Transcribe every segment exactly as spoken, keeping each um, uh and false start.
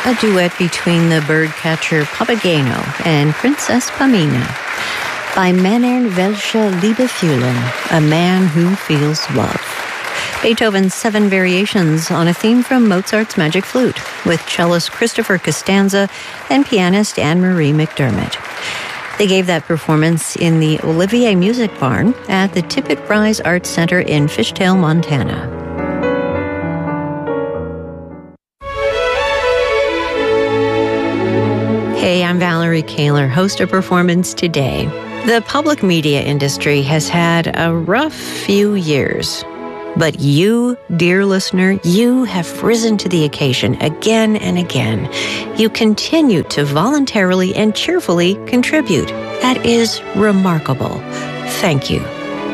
a duet between the birdcatcher Papageno and Princess Pamina. By Männern welche Liebe fühlen, a man who feels love. Beethoven's seven variations on a theme from Mozart's Magic Flute, with cellist Christopher Costanza and pianist Anne-Marie McDermott. They gave that performance in the Olivier Music Barn at the Tippett Rise Arts Center in Fishtail, Montana. Hey, I'm Valerie Kaler, host of Performance Today. The public media industry has had a rough few years. But you, dear listener, you have risen to the occasion again and again. You continue to voluntarily and cheerfully contribute. That is remarkable. Thank you.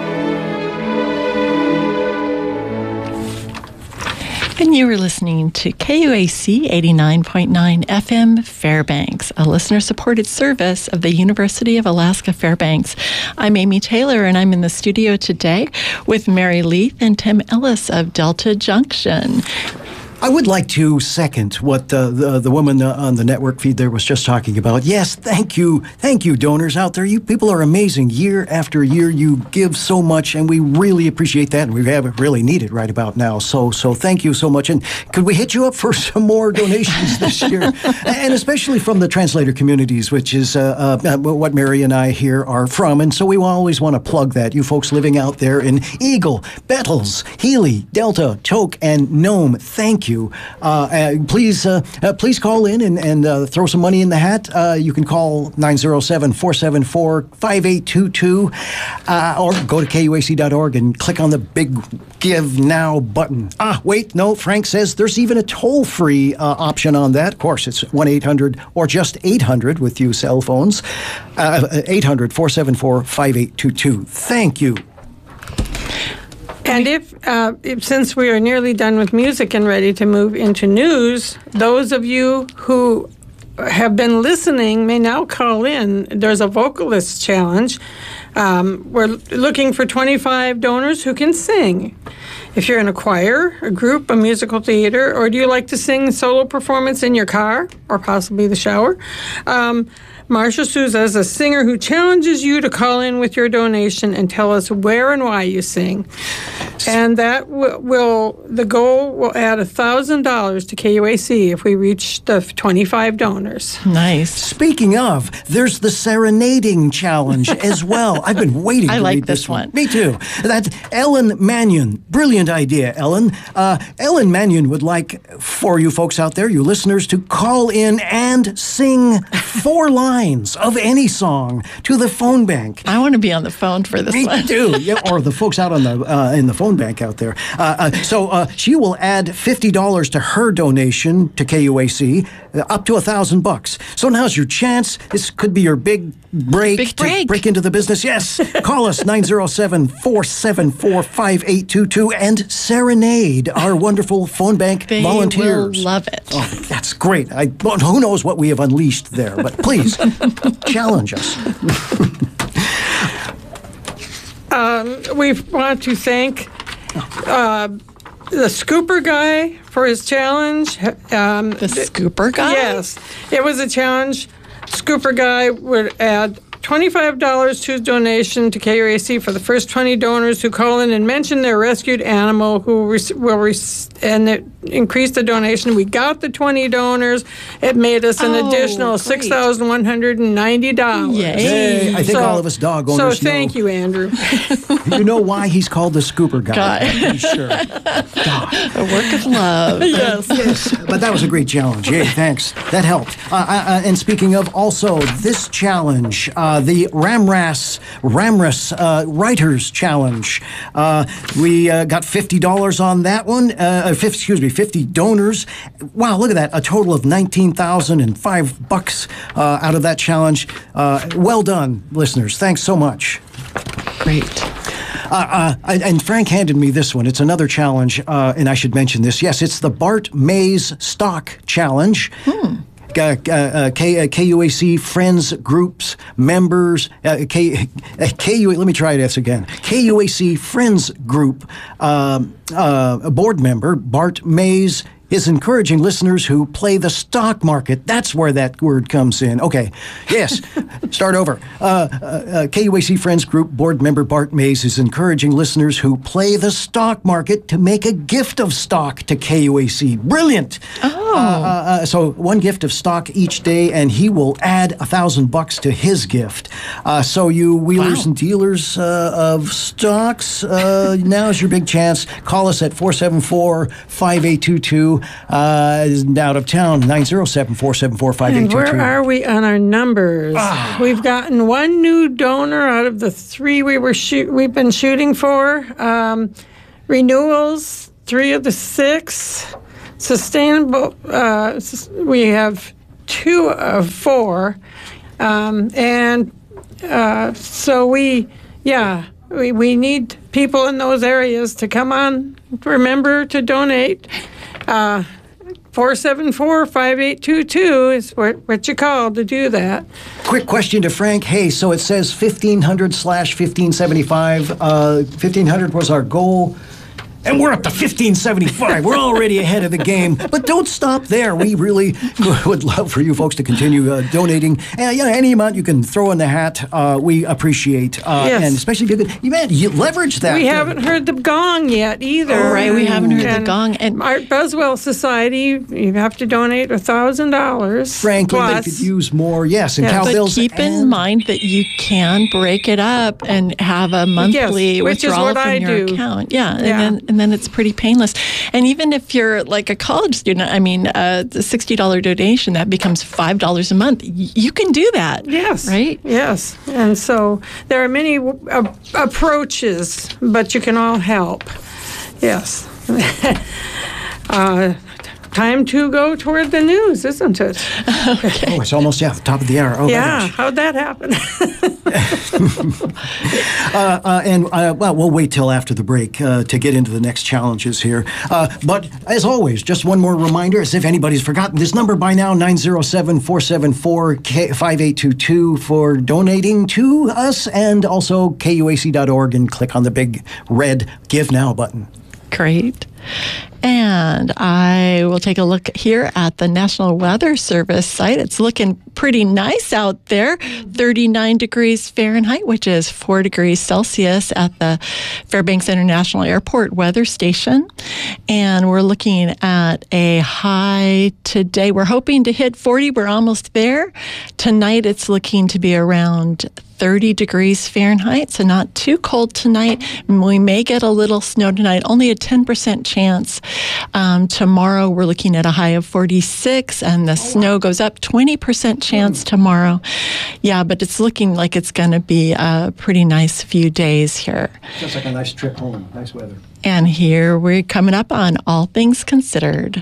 And you were listening to K U A C eighty-nine point nine F M Fairbanks, a listener-supported service of the University of Alaska Fairbanks. I'm Amy Taylor, and I'm in the studio today with Mary Leith and Tim Ellis of Delta Junction. I would like to second what uh, the the woman uh, on the network feed there was just talking about. Yes, thank you. Thank you, donors out there. You people are amazing. Year after year, you give so much, and we really appreciate that, and we have it really needed right about now. So, so thank you so much. And could we hit you up for some more donations this year? And especially from the translator communities, which is uh, uh, what Mary and I here are from. And so we always want to plug that. You folks living out there in Eagle, Bettles, Healy, Delta, Tok, and Nome, thank you. You. Uh, uh, please uh, uh, please call in and, and uh, throw some money in the hat. Uh, you can call nine oh seven, four seven four, five eight two two uh, or go to K U A C dot org and click on the big Give Now button. Ah, wait, no, Frank says there's even a toll-free uh, option on that. Of course, it's one eight hundred or just eight hundred with you cell phones. Uh, eight hundred, four seven four, five eight two two. Thank you. And if, uh, if, since we are nearly done with music and ready to move into news, those of you who have been listening may now call in. There's a vocalist challenge. Um, we're looking for twenty-five donors who can sing. If you're in a choir, a group, a musical theater, or do you like to sing solo performance in your car or possibly the shower? Um, Marcia Souza is a singer who challenges you to call in with your donation and tell us where and why you sing. And that will, will the goal will add one thousand dollars to K U A C if we reach the twenty-five donors. Nice. Speaking of, there's the serenading challenge as well. I've been waiting I to like read this this one. one. Me too. That's Ellen Mannion. Brilliant idea, Ellen. Uh, Ellen Mannion would like for you folks out there, you listeners, to call in and sing four lines of any song to the phone bank. I want to be on the phone for this Me one. too. Yeah, or the folks out on the uh, in the phone bank out there. Uh, uh, so uh, she will add fifty dollars to her donation to K U A C, uh, up to a thousand bucks. So now's your chance. This could be your big break, Big to break. break into the business. Yes. Call us nine oh seven, four seven four, five eight two two and serenade our wonderful phone bank They volunteers. will love it. Oh, that's great. I, well, who knows what we have unleashed there, but please challenge us. Um, we want to thank uh, the Scooper guy for his challenge. Um, The Scooper guy? Yes. It was a challenge. Scooper guy would add twenty-five dollars to his donation to K U A C for the first twenty donors who call in and mention their rescued animal who rec- will rec- and it increased the donation. We got the twenty donors. It made us an Oh, additional great. six thousand one hundred ninety dollars. Yay. Hey, I think So- all of us dog So owners thank know. you, Andrew. You know why he's called the Scooper guy? Guy. I'm pretty sure. God. A work of love. Yes. Yes, but that was a great challenge. Yay, thanks. That helped. Uh, uh, and speaking of also this challenge, uh, the Ramras Ramras uh, Writers Challenge. Uh, we uh, got fifty dollars on that one. Uh, fifty, excuse me, fifty donors. Wow, look at that. A total of nineteen thousand and five bucks uh, out of that challenge. Uh, well done, listeners. Thanks so much. Great. Uh, uh, and Frank handed me this one. It's another challenge, uh, and I should mention this. Yes, it's the Bart Mays Stock Challenge. Hmm. Uh, uh, K, uh, K U A C friends, groups, members, uh, K, uh, K U A, let me try this again. K U A C friends group um, uh, board member Bart Mays is encouraging listeners who play the stock market. That's where that word comes in. Okay, yes, start over. Uh, uh, uh, K U A C Friends Group board member Bart Mays is encouraging listeners who play the stock market to make a gift of stock to K U A C. Brilliant. Oh. Uh, uh, so one gift of stock each day, and he will add a thousand bucks to his gift. Uh, so you wheelers Wow. and dealers uh, of stocks, uh, now's your big chance. Call us at four seven four, five eight two two. Uh, out of town, nine zero seven, four seven four, five eight two two. And where are we on our numbers? Ah. We've gotten one new donor out of the three we were shoot, we've been shooting for. Um, renewals, three of the six. Sustainable, uh, s- we have two of four. Um, and uh, so we, yeah, we, we need people in those areas to come on. Remember to donate. Uh, four seven four, five eight two two is what, what you call to do that. Quick question to Frank. Hey, so it says fifteen hundred slash fifteen seventy-five. Uh, fifteen hundred was our goal. And we're up to fifteen seventy-five. We're already ahead of the game. But don't stop there. We really would love for you folks to continue uh, donating. And, you know, any amount you can throw in the hat, uh, we appreciate. Uh, Yes. And especially if you could, you, man, you leverage that. We haven't heard the gong yet either. Oh, right, we haven't heard the And gong. And- Art Buswell Society, you have to donate one thousand dollars. Franklin, they plus. could use more. Yes, and Yeah. Cal But Bills. keep in and- mind that you can break it up and have a monthly Yes, which is withdrawal what from I your do. account. Yeah, and Yeah. then and then it's pretty painless. And even if you're like a college student, I mean, uh, the sixty dollars donation that becomes five dollars a month. Y- You can do that. Yes. Right. Yes. And so there are many uh, approaches, but you can all help. Yes. uh, time to go toward the news, isn't it? Oh, it's almost, yeah, the top of the hour. Oh, my Yeah. gosh. How'd that happen? Uh, uh, and, uh, well, we'll wait till after the break uh, to get into the next challenges here. Uh, but, as always, just one more reminder, as if anybody's forgotten this number by now, nine zero seven, four seven four, five eight two two for donating to us, and also K U A C dot org, and click on the big red Give Now button. Great. And I will take a look here at the National Weather Service site. It's looking pretty nice out there. thirty-nine degrees Fahrenheit, which is four degrees Celsius at the Fairbanks International Airport weather station. And we're looking at a high today. We're hoping to hit forty. We're almost there. Tonight, it's looking to be around thirty degrees Fahrenheit, so not too cold tonight. We may get a little snow tonight, only a ten percent chance. Um, tomorrow, we're looking at a high of forty-six, and the snow goes up, twenty percent chance tomorrow. Yeah, but it's looking like it's going to be a pretty nice few days here. Just like a nice trip home. Nice weather. And here we're coming up on All Things Considered.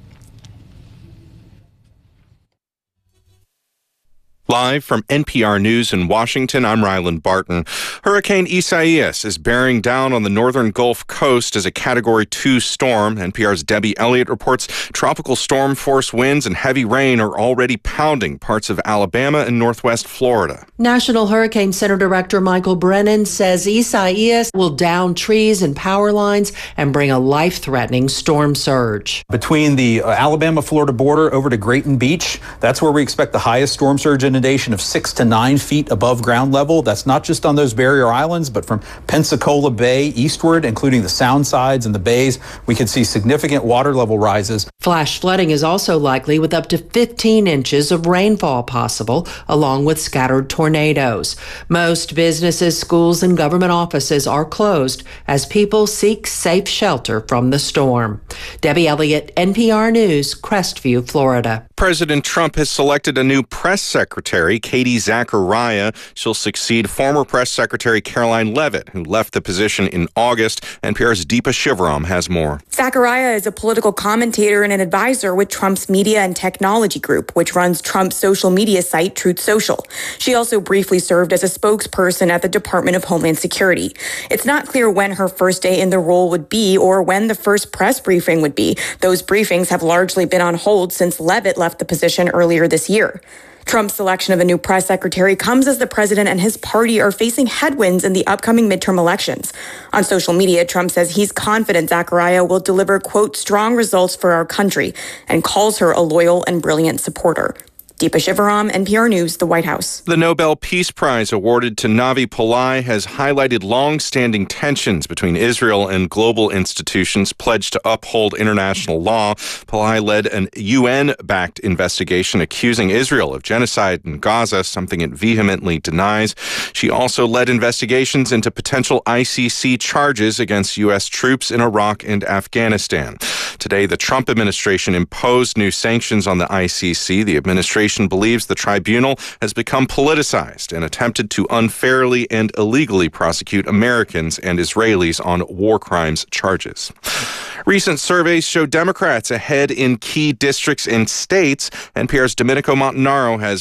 Live from N P R News in Washington, I'm Ryland Barton. Hurricane Isaias is bearing down on the northern Gulf Coast as a Category two storm. N P R's Debbie Elliott reports tropical storm force winds and heavy rain are already pounding parts of Alabama and northwest Florida. National Hurricane Center Director Michael Brennan says Isaias will down trees and power lines and bring a life-threatening storm surge. Between the uh, Alabama-Florida border over to Grayton Beach, that's where we expect the highest storm surge inundation of six to nine feet above ground level. That's not just on those barrier islands, but from Pensacola Bay eastward, including the Sound sides and the bays, we could see significant water level rises. Flash flooding is also likely with up to fifteen inches of rainfall possible, along with scattered tornadoes. Most businesses, schools, and government offices are closed as people seek safe shelter from the storm. Debbie Elliott, N P R News, Crestview, Florida. President Trump has selected a new press secretary, Katie Zachariah. She'll succeed former press secretary Caroline Leavitt, who left the position in August. N P R's Deepa Shivaram has more. Zachariah is a political commentator and an advisor with Trump's Media and Technology Group, which runs Trump's social media site, Truth Social. She also briefly served as a spokesperson at the Department of Homeland Security. It's not clear when her first day in the role would be or when the first press briefing would be. Those briefings have largely been on hold since Leavitt left the position earlier this year. Trump's selection of a new press secretary comes as the president and his party are facing headwinds in the upcoming midterm elections. On social media, Trump says he's confident Zachariah will deliver, quote, strong results for our country, and calls her a loyal and brilliant supporter. Deepa Shivaram, N P R News, the White House. The Nobel Peace Prize awarded to Navi Pillai has highlighted long-standing tensions between Israel and global institutions pledged to uphold international law. Pillai led an U N-backed investigation accusing Israel of genocide in Gaza, something it vehemently denies. She also led investigations into potential I C C charges against U S troops in Iraq and Afghanistan. Today, the Trump administration imposed new sanctions on the I C C. The administration believes the tribunal has become politicized and attempted to unfairly and illegally prosecute Americans and Israelis on war crimes charges. Recent surveys show Democrats ahead in key districts in states. N P R's Domenico Montanaro has